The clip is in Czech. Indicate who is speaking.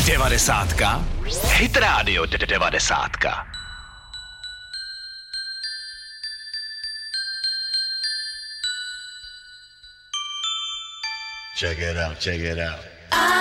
Speaker 1: Devadesátka. Hit Radio 90.
Speaker 2: Check it out, check it out.